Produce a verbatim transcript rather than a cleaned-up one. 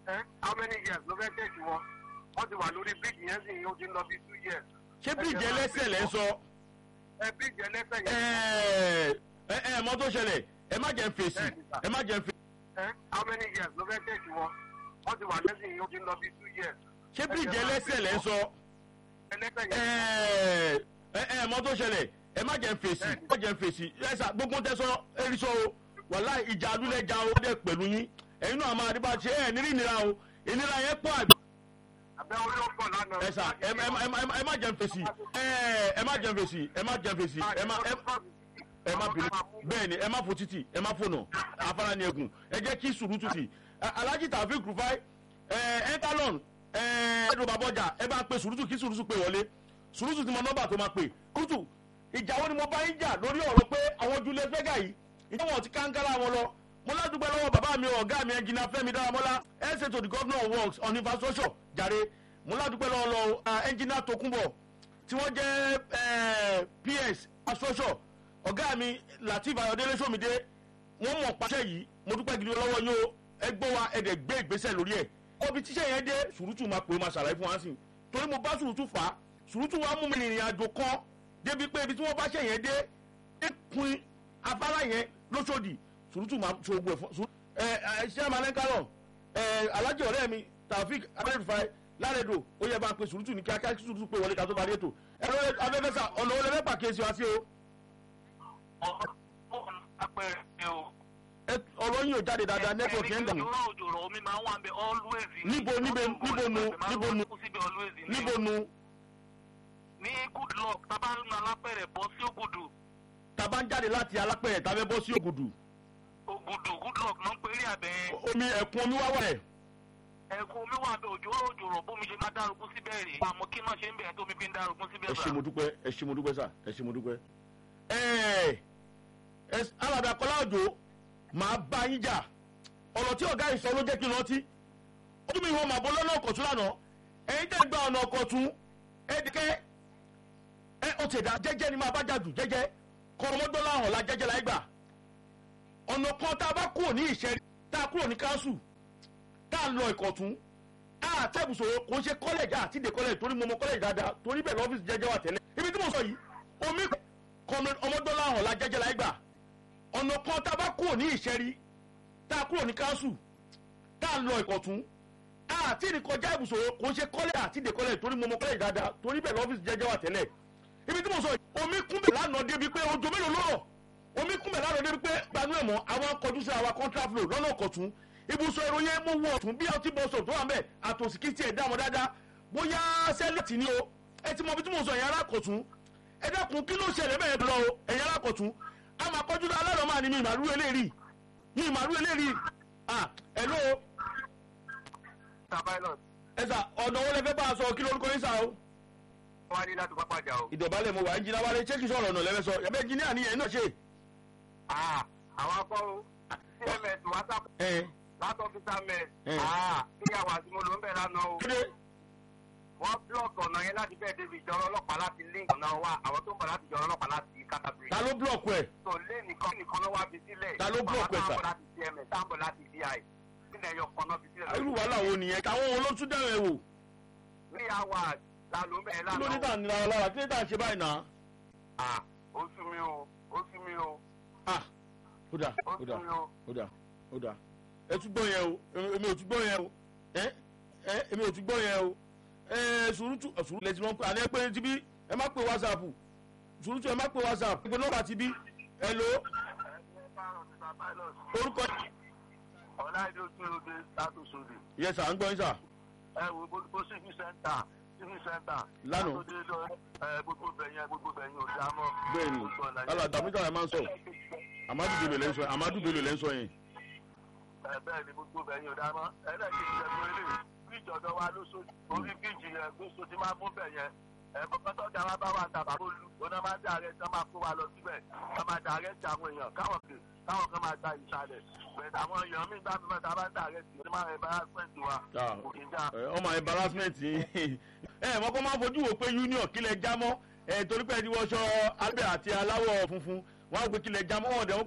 how many years ló fẹ́ tẹ̀sí wọn wọ́n ti wà lórí bíríìjì yẹn sì yóò ti lọ bí two years. ṣé bíríìjì ẹlẹ́sẹ̀ lẹ́ ń sọ. ẹ bíríìjì ẹlẹ́sẹ̀ yẹn. ẹ ẹ ẹ mọ tó ṣẹlẹ̀ ẹ má jẹ́ ń fèsì ẹ má jẹ́ ń fèsì. how many years ló fẹ́ tẹ̀sí wọn wọ́n ti wà lẹ́sìn yóò ti lọ bí two years. ṣé bíríìjì ẹlẹ́sẹ̀ lẹ́ ń sọ. ẹlẹ́sẹ̀ ẹ yẹn. ẹ ẹ mọ tó ṣẹlẹ̀ ẹ má jẹ́ ń fèsì ẹ má jẹ́ ń fèsì ẹ sà gbogbo tẹ sọ erisọ o wàhálà ìjà alúlẹ̀ ja o dẹ̀ pẹ̀lú yín ẹ̀yin náà máa rí bá ṣe ẹ̀ nírí ìnira o ìnira yẹn pọ̀ àbí. àbẹ́ orí ó pọ̀ lánàá. ẹ sà ẹ ẹ ẹ má jẹ́ ń fèsì ẹ ẹ má jẹ́ ń fèsì ẹ má jẹ́ ń fèsì ẹ má ẹ ẹ má bínú bẹ́ẹ̀ ni ẹ má fo títì ẹ má fònà afárá ni ẹkùn ẹ jẹ́ kí sùúrù tì Alhaji Taofeek Rufai ẹ ẹntalon ẹ ẹdùn babọjà ẹ bá pe sùúrù kí sùúrù pé wọlé sùúrù ti mọ nọ́mbà tó máa pè kúrútù ìjà wo ni mo bá ń jà lórí ọ̀rọ̀ pé àwọn Julius Berger yìí ìjà wọn ti káńkárá wọn lọ mo ládùúgbò lọ́wọ́ bàbá mi ọ̀gá mi ẹnjìnà Fẹ́mi Dáramọ́lá ẹ ṣètò the governor of works on infrastructure jàre mo ládùúgbò lọ́wọ́ lọ ẹnjìnà Tókunbọ̀ tí wọ́n jẹ́ P S infrastructure ọ̀gá mi Lateef Ayọ̀délé Sómìdé wọ́n mọ̀ pàṣẹ yìí mo dúpẹ́ gidi lọ́wọ́ yín o ẹ gbọ́ wa ẹ dẹ̀ gbé ìgbésẹ̀ lórí ẹ̀ ọbí tíṣẹ́ yẹn dé sùrùtù máa pè é máa ṣàlàyé fún wa sí torí mo bá sùrùtù fà á sùrùtù wa mú mi rìnrìn àjò kan débi pé ibi tí wọ́n bá ṣe yẹn dé ẹkùn afárá yẹn lóṣòdì sùrùtù máa ṣògbó ẹ̀ fún ẹ ẹ ṣé àmàlẹ́ńkárọ̀ ẹ Alhaji ọ̀rẹ́ mi Taofeek Rufai lárẹ̀dọ̀ ó yẹ bá ń pe sùrùtù ní kíákíá kí sùrùtù pé wọlé ká tó bá dé ètò ẹ̀rọ afẹ́fẹ́sà ọ̀nà olè mẹ́pà kéésì wá sí o. ọ̀rọ̀ yín ò jáde dáadáa nẹ́tíwọ̀kì ẹ̀ ń dànù. níbo níbo níbo nu níbo nu níbo nu. ní good luck tábà ń lọ alápẹ̀rẹ̀ bọ́ sí ògùdù. tábà ń jáde láti alápẹ̀rẹ̀ tábà bọ́ sí ògùdù. ògùdù good luck ló ń pè é rí abẹ́. omi ẹ̀kún omi wá wà ẹ̀. ẹ̀kún omi wà bẹ òjò òjò rọ̀ bómi ṣe máa dárúkú síbẹ̀ rè. àmọ́ kí náà ṣe ń bẹ̀rẹ̀ tómi fi ń dárúkú síbẹ̀ ẹ ṣé mo dúpẹ́ ẹ ṣé mo dúpẹ́ sà ẹ ṣé mo dúpẹ́. ẹ ẹ alábẹ́ akọ́lá òjò máa bá yín jà ọ̀rọ̀ tí ọ̀gá ìsọ ló jẹ́ kí n rántí ó tún mi ìwọ̀n màbọ̀ lọ́nà ọ̀kọ̀tún lánàá ẹ̀yin tẹ́ gba ọ̀nà ọ̀kọ̀tún ẹ̀ẹ́dẹ́kẹ́ ẹ ó ti dá jẹ́jẹ́ ni máa bá jàdù jẹ́jẹ́ kọ́rọ́mọ́dọ́lá hàn la jẹ́jẹ́ láì gbà ọ̀nà kan tá a bá kúrò ní ìṣẹ́rí tá a kúrò ní káńsù tá a lọ ìkọ̀tún a tẹ́bùsọ̀ kò ń ṣe kọ́lẹ̀jì àti ìdè kọ́lẹ̀jì torí mo mọ kọ́lẹ̀jì dáadáa torí bẹ́ẹ̀ lọ́fíìsì jẹ́jẹ́ wà tẹ́lẹ̀ ibi tí mo sọ yìí omi ọmọdọ́lá hàn la jẹ́jẹ́ láì gbà ọ̀nà kan tá a bá kúrò ní ìṣẹ́rí tá a kúrò ní káńsù tá a lọ ìkọ̀tún àti ìrìnkọjá ibùsọ̀ kò ń ṣe kọ́lẹ̀ àti ìdè kọ́lẹ̀ torí mo mọ kọ́lẹ̀ dáadáa torí bẹ́ẹ̀ lọ́fíìsì jẹ́jẹ́ wà tẹ́lẹ̀ ibi tí mo sọ yìí omi kúnbẹ̀ lánàá débi pé ojú mélòó lọ́rọ̀ omi kúnbẹ̀ lánàá débi pé gbanú ẹ̀mọ́ àwọn kọjú sí àwọn contract flow lọ́nà ọ̀kọ̀tún ibùsọ̀ ìròyìn mo wọ ọ̀tún bí ọtí bọ́sọ̀ tó wà mẹ́ àtòsí kí tiẹ̀ dá wọn dáadáa bóyá sẹ́lẹ̀tì ni o ẹ ti mọ ibi tí mo sọ ẹ̀yìn alákọ̀tún ẹ dákun kí ló ṣẹlẹ̀ bẹ́ẹ̀ lọ o ẹ̀yìn alákọ̀tún a máa kọjú alárọ̀ máa ní mi ìmàlú eléyìí ní ìmàlú eléyìí ah hello. ẹ sà ọ̀nà wo lẹ fẹ́ bá a sọ kí lórúkọ yín sà o. wọ́n á ní láti pápá jà o. ìdọ̀bálẹ̀ mo wà ń jiná wálé ṣé kí sọ̀rọ̀ ọ̀nà lẹ́fẹ̀ sọ ẹ̀bẹ̀ engineer ni ẹ̀yin náà ṣe. àwọn akọ́ o C M S whatsapp láti ọ́fíìsà mẹ́s kíyàwó àti mo ló ń bẹ̀ lánàá o. wọ́n blọọkì ọ̀nà yẹn láti bẹ́ẹ̀ débi ìjọba ọlọ́pàá láti link ọ̀nà wa àwọn tó ń bọ̀ láti ìjọba ọlọ́pàá láti kátàbírí. ta ló blọọkì ẹ̀. tó lé nìkan nìkan ló wá fi sílẹ̀. ta ló blọọkì ẹ̀ sà. táwọn láti C M S táwọn láti D I sílẹ̀ yọ kan náà fi sílẹ̀. irú wàhálà wo nìyẹn táwọn olóṣù dẹ̀rẹ̀ ẹ̀ wò. three hours la ló ń bẹ̀ lánàá. kí ló ní tà ní ara lára kí ló ní tà ń ṣe báyìí náà. ah ó sú mi o ó sú mi o. ah ó dà ó dà ó dà ó dà ẹ tún gbọ́ yẹn o èmi ò tún gbọ́ yẹn o ẹ ẹ èmi ò tún gbọ́ yẹn o ẹ sùúrùtù sùúrùtù lẹ́sìn wọn àní ẹ pé tibí ẹ má pè whatsapp sùúrùtù ẹ má pè whatsapp ẹ pé nọ́mbà tibí ẹ lò ó orúkọ. ọ̀làdé ojú oge sátò sóde. yẹ sà ń gbọ́ yín sà. ẹ wo gbogbo civic center civic center. lánàá gbogbo bẹ̀yẹn gbogbo bẹ̀yẹn ò dá mọ́. bẹ́ẹ̀ni alàgbà mi kàrà máa ń sọ Amadu Bello lẹ́ ń sọ yẹn Amadu Bello lẹ́ ń sọ yẹn. bẹ́ẹ̀ ni gbogbo bẹ̀yẹn ò dá mọ́ ẹlẹ́kìtì ẹ̀kọ́ ilé bíjì ọ̀dọ́ wa ló so orí bíjì yẹn gbóso tí máa mú bẹ̀ yẹn ẹ̀kọ́ tọ́jà wa bá wà ń tàbá bó lu ọ̀nà máa ń dàrẹ́ tí wọ́n máa kó wa lọ síbẹ̀ wọ́n máa dàrẹ́ tí àwọn èèyàn káwọn kè káwọn kan máa gba ìsàlẹ̀ bẹ̀rẹ̀ àwọn èèyàn míì bá fi mẹ́ta bá ń dàrẹ́ tí wọ́n máa embarrassment wa kò kí n já. ọmọ embarrassment ẹ ẹ mọ́kọ́ máa ń fojú wò pé union kílẹ̀ jámọ́ ẹ torí pé ẹni wọṣọ abẹ́ àti aláwọ̀ funfun wọ́n á gbé kílẹ̀ jámọ́ ọ̀dẹ̀